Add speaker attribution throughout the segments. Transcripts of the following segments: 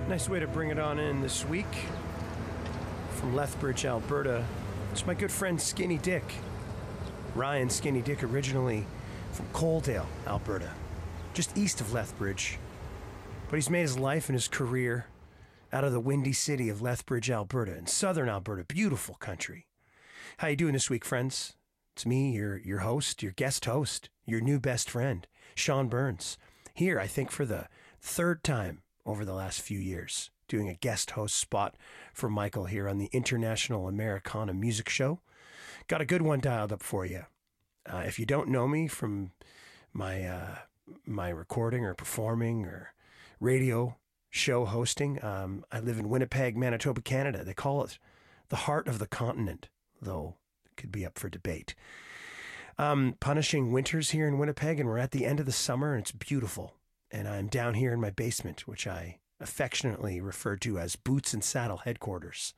Speaker 1: Nice way to bring it on in this week. From Lethbridge, Alberta, it's my good friend Skinny Dick. Ryan Skinny Dick, originally from Coaldale, Alberta, just east of Lethbridge. But he's made his life and his career out of the windy city of Lethbridge, Alberta, in southern Alberta. Beautiful country. How you doing this week, friends? It's me, your host, your guest host, your new best friend, Sean Burns. Here, I think, for the third time over the last few years, doing a guest host spot for Michael here on the International Americana Music Show. Got a good one dialed up for you. If you don't know me from my recording or performing or radio show hosting, I live in Winnipeg, Manitoba, Canada. They call it the heart of the continent, though it could be up for debate. Punishing winters here in Winnipeg, and we're at the end of the summer, and it's beautiful. And I'm down here in my basement, which I affectionately refer to as Boots and Saddle headquarters,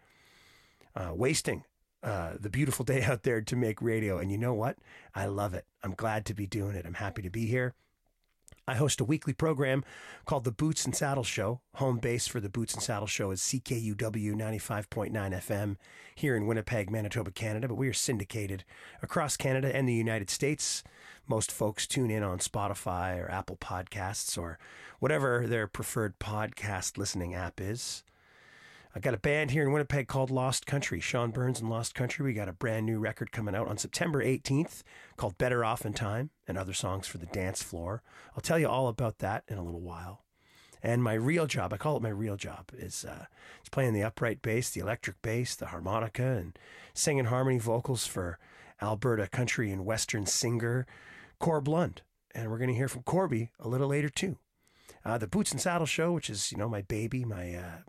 Speaker 1: wasting the beautiful day out there to make radio. And you know what? I love it. I'm glad to be doing it. I'm happy to be here. I host a weekly program called The Boots and Saddle Show. Home base for The Boots and Saddle Show is CKUW 95.9 FM here in Winnipeg, Manitoba, Canada. But we are syndicated across Canada and the United States. Most folks tune in on Spotify or Apple Podcasts or whatever their preferred podcast listening app is. I got a band here in Winnipeg called Lost Country, Sean Burns and Lost Country. We got a brand new record coming out on September 18th called Better Off in Time and Other Songs for the Dance Floor. I'll tell you all about that in a little while. And my real job, I call it my real job, is playing the upright bass, the electric bass, the harmonica, and singing harmony vocals for Alberta country and western singer Corb Lund. And we're going to hear from Corby a little later too. The Boots and Saddle Show, which is, my baby, my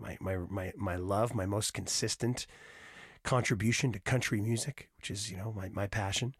Speaker 1: love, my most consistent contribution to country music, which is, my passion,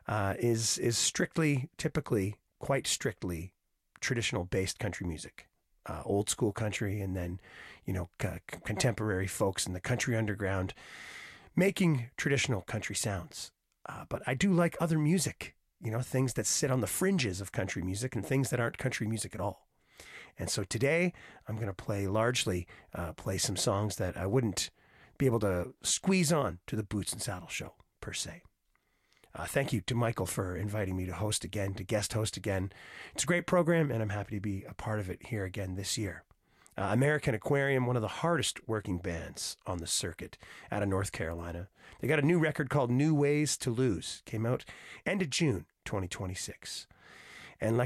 Speaker 1: is strictly, typically, quite strictly traditional based country music, old school country. And then, contemporary folks in the country underground making traditional country sounds. But I do like other music, things that sit on the fringes of country music and things that aren't country music at all. And so today I'm going to play some songs that I wouldn't be able to squeeze on to the Boots and Saddle Show per se. Thank you to Michael for inviting me to guest host again. It's a great program and I'm happy to be a part of it here again this year. American Aquarium, one of the hardest working bands on the circuit out of North Carolina. They got a new record called New Ways to Lose. Came out end of June 2026. And